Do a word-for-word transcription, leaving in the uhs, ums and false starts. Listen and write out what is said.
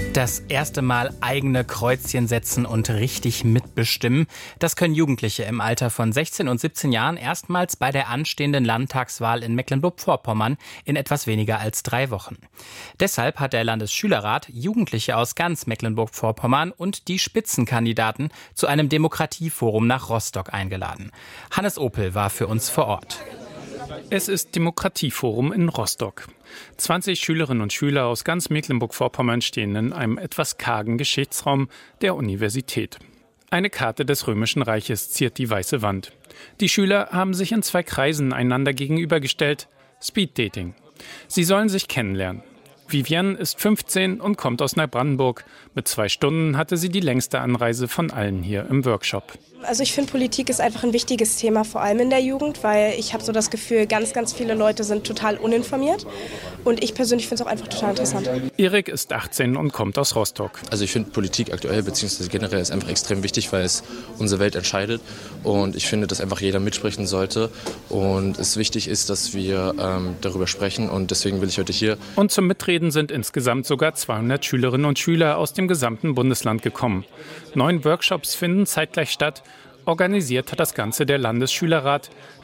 Das erste Mal eigene Kreuzchen setzen und richtig mitbestimmen, das können Jugendliche im Alter von sechzehn und siebzehn Jahren erstmals bei der anstehenden Landtagswahl in Mecklenburg-Vorpommern in etwas weniger als drei Wochen. Deshalb hat der Landesschülerrat Jugendliche aus ganz Mecklenburg-Vorpommern und die Spitzenkandidaten zu einem Demokratieforum nach Rostock eingeladen. Hannes Opel war für uns vor Ort. Es ist Demokratieforum in Rostock. zwanzig Schülerinnen und Schüler aus ganz Mecklenburg-Vorpommern stehen in einem etwas kargen Geschichtsraum der Universität. Eine Karte des Römischen Reiches ziert die weiße Wand. Die Schüler haben sich in zwei Kreisen einander gegenübergestellt. Speeddating. Sie sollen sich kennenlernen. Vivienne ist fünfzehn und kommt aus Neubrandenburg. Mit zwei Stunden hatte sie die längste Anreise von allen hier im Workshop. Also ich finde, Politik ist einfach ein wichtiges Thema, vor allem in der Jugend, weil ich habe so das Gefühl, ganz, ganz viele Leute sind total uninformiert. Und ich persönlich finde es auch einfach total interessant. Erik ist achtzehn und kommt aus Rostock. Also ich finde Politik aktuell bzw. generell ist einfach extrem wichtig, weil es unsere Welt entscheidet. Und ich finde, dass einfach jeder mitsprechen sollte. Und es wichtig ist, dass wir ähm, darüber sprechen. Und deswegen will ich heute hier. Und zum Mitreden sind insgesamt sogar zweihundert Schülerinnen und Schüler aus dem gesamten Bundesland gekommen. Neun Workshops finden zeitgleich statt. Organisiert hat das Ganze der Landesschülerrat.